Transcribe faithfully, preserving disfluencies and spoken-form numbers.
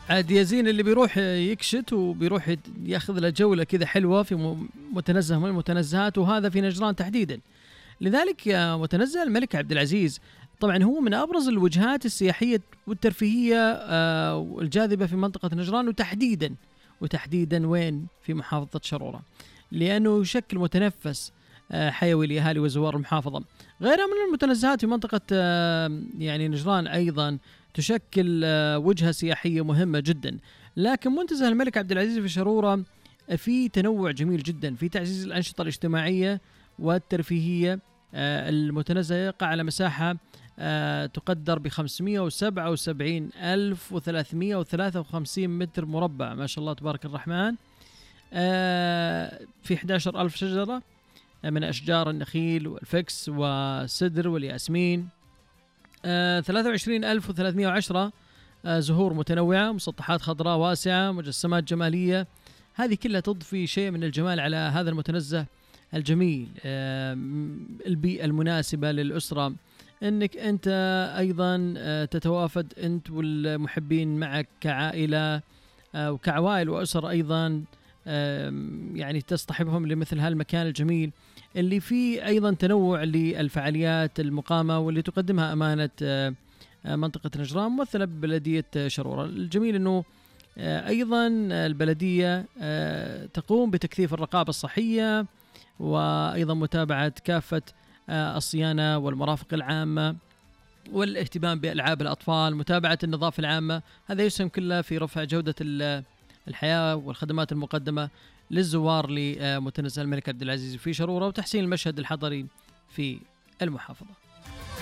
عاد يزين اللي بيروح يكشت وبيروح ياخذ له جولة كذا حلوة في متنزه من المتنزهات، وهذا في نجران تحديدا. لذلك يا متنزه الملك عبد العزيز طبعا هو من أبرز الوجهات السياحية والترفيهية الجاذبة في منطقة نجران، وتحديدا وتحديدا وين؟ في محافظة شرورة، لأنه يشكل متنفس حيوي لأهالي وزوار المحافظة. غيرها من المتنزهات في منطقة يعني نجران أيضا تشكل وجهة سياحية مهمة جدا. لكن منتزه الملك عبد العزيز في شرورة في تنوع جميل جدا في تعزيز الأنشطة الاجتماعية والترفيهية. المتنزه يقع على مساحة تقدر بخمسمائة وسبعة وسبعين ألف وثلاثمائة وثلاثة وخمسين متر مربع، ما شاء الله تبارك الرحمن. في أحد عشر ألف شجرة من أشجار النخيل والفكس والسدر والياسمين. ثلاثة وعشرين ألف وثلاثمائة وعشرة زهور متنوعة، مسطحات خضراء واسعة، مجسمات جمالية. هذه كلها تضفي شيء من الجمال على هذا المتنزه الجميل. البيئة المناسبة للأسرة، أنك أنت أيضا تتوافد أنت والمحبين معك كعائلة وكعوائل وأسر أيضا، يعني تصطحبهم لمثل هالمكان الجميل اللي فيه أيضا تنوع للفعاليات المقامة واللي تقدمها أمانة منطقة نجران ممثلة ببلدية شرورة. الجميل أنه أيضا البلدية تقوم بتكثيف الرقابة الصحية، وأيضا متابعة كافة الصيانة والمرافق العامة، والاهتمام بألعاب الأطفال، متابعة النظافة العامة. هذا يسهم كله في رفع جودة الحياة والخدمات المقدمة للزوار لمتنزه الملك عبد العزيز في شرورة، وتحسين المشهد الحضري في المحافظة.